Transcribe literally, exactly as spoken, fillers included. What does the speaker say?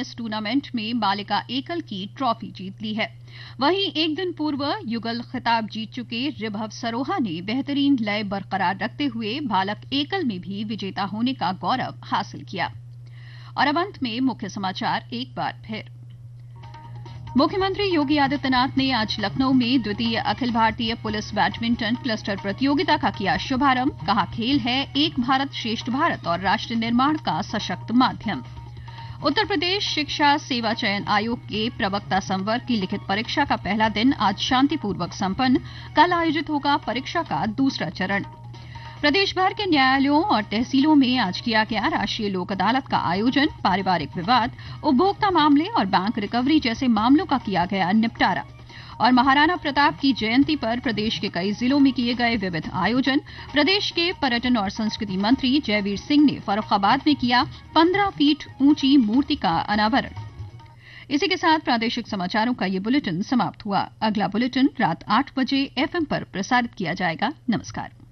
Tennis tournament में बालिका एकल की ट्रॉफी जीत ली है। वहीं एक दिन पूर्व युगल खिताब जीत चुके रिभव सरोहा ने बेहतरीन लय बरकरार रखते हुए बालक एकल में भी विजेता होने का गौरव हासिल किया। और अब अंत में मुख्य समाचार एक बार फिर। मुख्यमंत्री योगी आदित्यनाथ ने आज लखनऊ में द्वितीय Akhil Bharatiya police badminton cluster प्रतियोगिता का किया शुभारंभ। कहा, खेल है एक भारत श्रेष्ठ भारत और राष्ट्र निर्माण का सशक्त माध्यम। उत्तर प्रदेश शिक्षा सेवा चयन आयोग के प्रवक्ता संवर्ग की लिखित परीक्षा का पहला दिन आज शांतिपूर्वक संपन्न। कल आयोजित होगा परीक्षा का दूसरा चरण। प्रदेश भर के न्यायालयों और तहसीलों में आज किया गया राष्ट्रीय लोक अदालत का आयोजन। पारिवारिक विवाद, उपभोक्ता मामले और बैंक रिकवरी जैसे मामलों का किया गया निपटारा। और महाराणा प्रताप की जयंती पर प्रदेश के कई जिलों में किए गए विविध आयोजन। प्रदेश के पर्यटन और संस्कृति मंत्री जयवीर सिंह ने फर्रुखाबाद में किया पंद्रह फीट ऊंची मूर्ति का अनावरण। इसी के साथ प्रादेशिक समाचारों का ये बुलेटिन समाप्त हुआ। अगला बुलेटिन रात आठ बजे एफएम पर प्रसारित किया जाएगा। नमस्कार।